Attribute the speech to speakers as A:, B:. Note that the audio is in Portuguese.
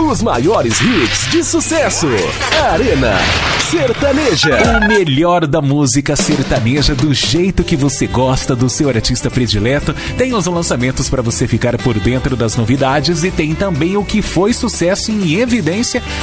A: Os maiores hits de sucesso. Arena Sertaneja.
B: O melhor da música sertaneja do jeito que você gosta, do seu artista predileto. Tem os lançamentos para você ficar por dentro das novidades e tem também o que foi sucesso em evidência